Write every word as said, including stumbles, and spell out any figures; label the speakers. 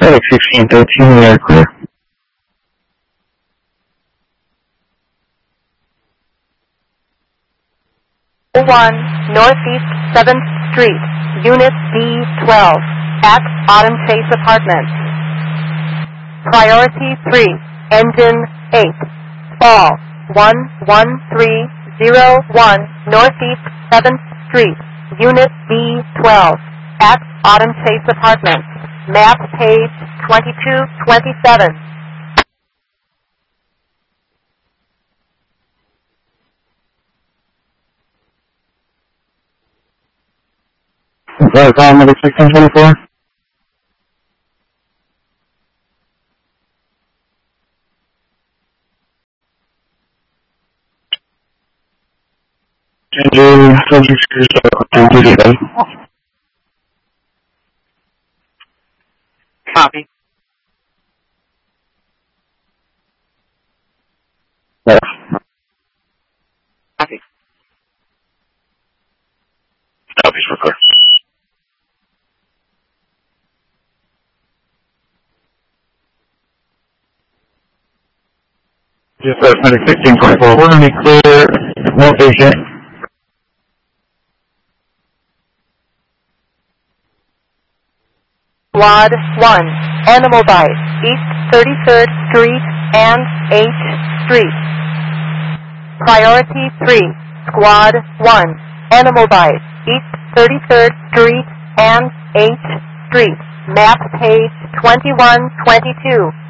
Speaker 1: Medic sixteen thirteen, we are clear.
Speaker 2: one Northeast seventh Street, Unit B twelve, at Autumn Chase Apartments. Priority three, Engine eight, fall one one three zero one Northeast seventh Street, Unit B twelve, at Autumn Chase Apartments. Map page twenty-two twenty-seven.
Speaker 1: Sorry, call medic sixteen twenty-four. Engine subject security.
Speaker 3: Copy.
Speaker 1: Yeah.
Speaker 3: Copy.
Speaker 1: Copies for clear. Yes, that's medic sixteen twenty-four. We're going to be clear. No patient.
Speaker 2: Squad one, Animal Bite, East thirty-third Street and H Street. Priority three, Squad one, Animal Bite, East thirty-third Street and H Street. Map page twenty-one twenty-two.